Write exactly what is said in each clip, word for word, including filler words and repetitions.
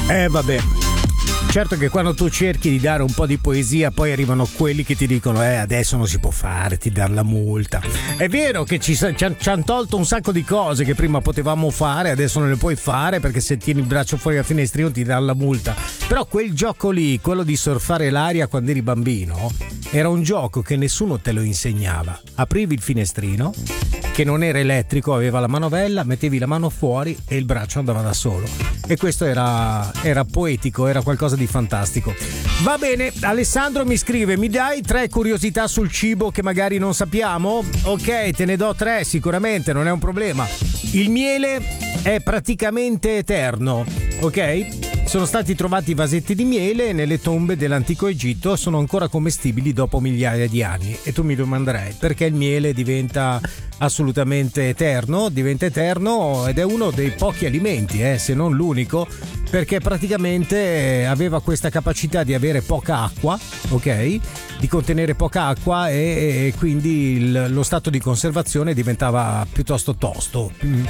Eh vabbè, certo che quando tu cerchi di dare un po' di poesia poi arrivano quelli che ti dicono eh adesso non si può fare, ti dar la multa. È vero che ci, ci, ci hanno tolto un sacco di cose che prima potevamo fare, adesso non le puoi fare perché se tieni il braccio fuori dal finestrino ti danno la multa. Però quel gioco lì, quello di surfare l'aria quando eri bambino, era un gioco che nessuno te lo insegnava. Aprivi il finestrino, che non era elettrico, aveva la manovella, mettevi la mano fuori e il braccio andava da solo. E questo era, era poetico, era qualcosa di fantastico. Va bene, Alessandro mi scrive: mi dai tre curiosità sul cibo che magari non sappiamo? Ok, te ne do tre sicuramente, non è un problema. Il miele è praticamente eterno, ok? Sono stati trovati vasetti di miele nelle tombe dell'antico Egitto, sono ancora commestibili dopo migliaia di anni. E tu mi domanderai perché il miele diventa assolutamente eterno, diventa eterno ed è uno dei pochi alimenti, eh, se non l'unico, perché praticamente aveva questa capacità di avere poca acqua, ok? Di contenere poca acqua e, e quindi il, lo stato di conservazione diventava piuttosto tosto.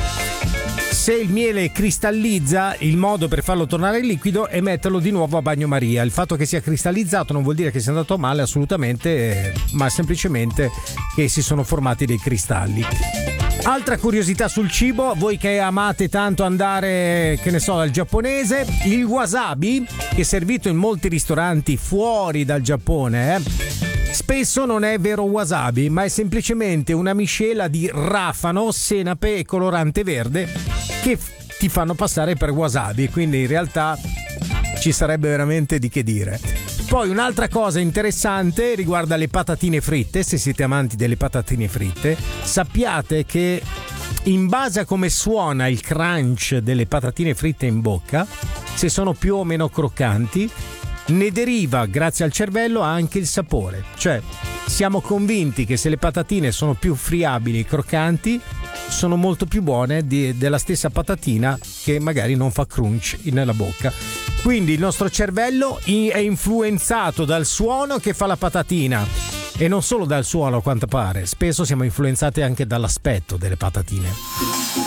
Se il miele cristallizza, il modo per farlo tornare liquido è metterlo di nuovo a bagnomaria. Il fatto che sia cristallizzato non vuol dire che sia andato male assolutamente, ma semplicemente che si sono formati dei cristalli. Altra curiosità sul cibo, voi che amate tanto andare, che ne so, al giapponese, il wasabi, che è servito in molti ristoranti fuori dal Giappone, eh, spesso non è vero wasabi, ma è semplicemente una miscela di rafano, senape e colorante verde che ti fanno passare per wasabi, quindi in realtà ci sarebbe veramente di che dire. Poi un'altra cosa interessante riguarda le patatine fritte. Se siete amanti delle patatine fritte, sappiate che in base a come suona il crunch delle patatine fritte in bocca, se sono più o meno croccanti, ne deriva, grazie al cervello, anche il sapore. Cioè, siamo convinti che se le patatine sono più friabili e croccanti, sono molto più buone di, della stessa patatina che magari non fa crunch nella bocca. Quindi il nostro cervello è influenzato dal suono che fa la patatina e non solo dal suono, a quanto pare. Spesso siamo influenzati anche dall'aspetto delle patatine.